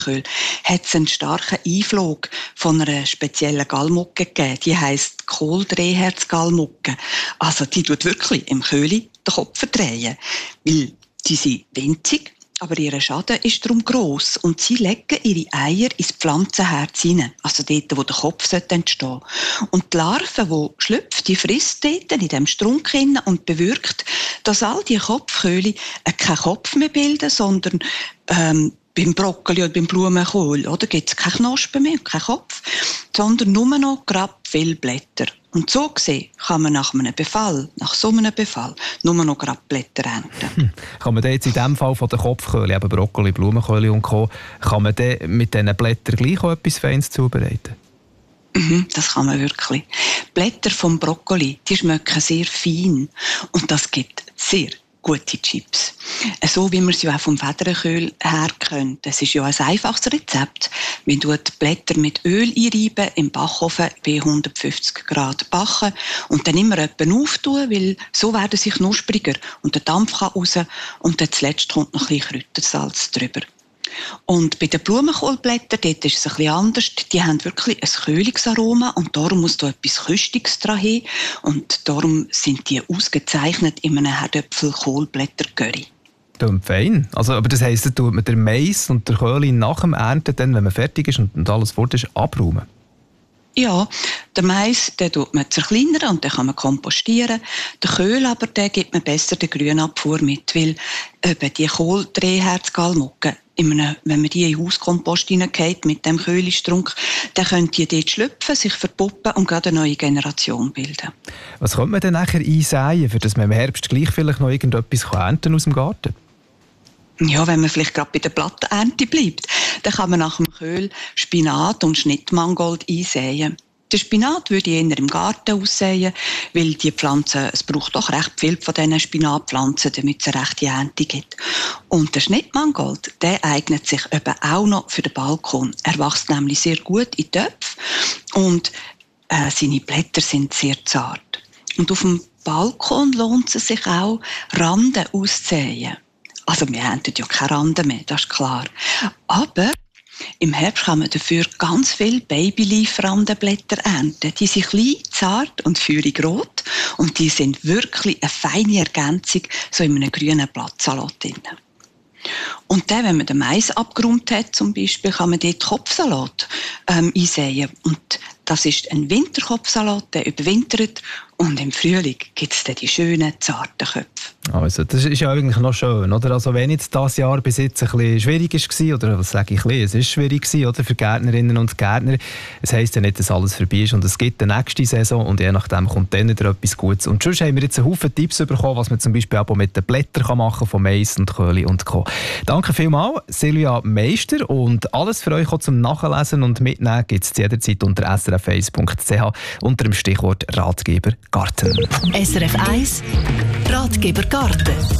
Blumenkohl hat es einen starken Einflug von einer speziellen Galmucke gegeben. Die heisst Kohldrehherz-Galmucke. Also die tut wirklich im Köhli den Kopf verdrehen. Weil die sind winzig, aber ihr Schaden ist darum gross. Und sie legen ihre Eier ins Pflanzenherz hinein. Also dort, wo der Kopf entstehen sollte. Und die Larve, die schlüpft, die frisst dort in diesem Strunk hinein und bewirkt, dass all die Kopfköhle keinen Kopf mehr bilden, sondern beim Brokkoli oder beim Blumenkohl gibt es keine Knospen mehr, keinen Kopf, sondern nur noch gerade viele Blätter. Und so gesehen kann man nach so einem Befall, nur noch gerade Blätter ernten. Kann man jetzt in dem Fall von den Kopfköhle, eben Brokkoli, Blumenkohl und Co., kann man dann mit diesen Blättern gleich auch etwas Feines zubereiten? Das kann man wirklich. Blätter vom Brokkoli, die schmecken sehr fein und das gibt sehr gute Chips. So wie man sie auch vom Federkohl her kennt. Es ist ja ein einfaches Rezept. Man tut die Blätter mit Öl einreiben, im Backofen bei 150 Grad backen und dann immer etwa auftun, weil so werden sie knuspriger und der Dampf kann raus und dann zuletzt kommt noch ein bisschen Kräutersalz drüber. Und bei den Blumenkohlblättern, dort ist es ein bisschen anders. Die haben wirklich ein Köhlingsaroma und darum muss da etwas Köstiges dran hin. Und darum sind die ausgezeichnet in einem Herdöpfel-Kohlblätter-Curry. Klingt fein. Also, aber das heisst, dann tut man den Mais und der Köhli nach dem Ernten, dann, wenn man fertig ist und alles fort ist, abräumen? Ja, den Mais, den tut man zerkleinern und den kann man kompostieren. Den Köhl aber, den gibt man besser der Grünabfuhr mit, weil eben die Kohldrehherz-Galmucke, wenn man die in den Hauskompost hineingeht mit dem Köhlistrunk, dann können die dort schlüpfen, sich verpuppen und gerade eine neue Generation bilden. Was könnte man denn nachher einsäen, für dass man im Herbst gleich vielleicht noch irgendetwas ernten aus dem Garten? Ja, wenn man vielleicht gerade bei der Blattenernte bleibt, dann kann man nach dem Köhl Spinat und Schnittmangold einsäen. Den Spinat würde ich eher im Garten aussäen, weil die Pflanzen, es braucht doch recht viel von diesen Spinatpflanzen, damit es eine rechte Ernte gibt. Und der Schnittmangold, der eignet sich eben auch noch für den Balkon. Er wächst nämlich sehr gut in Töpfen und seine Blätter sind sehr zart. Und auf dem Balkon lohnt es sich auch, Randen auszusäen. Also wir ernten ja keine Randen mehr, das ist klar. Aber im Herbst kann man dafür ganz viele Babyleaf-Randenblätter ernten. Die sind klein, zart und feurig rot und die sind wirklich eine feine Ergänzung so in einem grünen Blattsalat drin. Und dann, wenn man den Mais abgeräumt hat, zum Beispiel, kann man dort Kopfsalat einsäen. Und das ist ein Winterkopfsalat, der überwintert. Und im Frühling gibt es dann die schönen, zarten Köpfe. Also, das ist ja eigentlich noch schön, oder? Also, wenn jetzt dieses Jahr bis jetzt ein bisschen schwierig war, oder was sage ich, es ist schwierig gewesen, oder, für Gärtnerinnen und Gärtner, es heisst ja nicht, dass alles vorbei ist und es gibt eine nächste Saison und je nachdem kommt dann wieder etwas Gutes. Und sonst haben wir jetzt einen Haufen Tipps bekommen, was man zum Beispiel auch mit den Blättern machen kann, von Mais und Köhli und Co. Danke vielmals, Silvia Meister, und alles für euch auch zum Nachlesen und Mitnehmen gibt es jederzeit unter srf1.ch unter dem Stichwort Ratgeber Garten. SRF 1 Ratgeber Garten.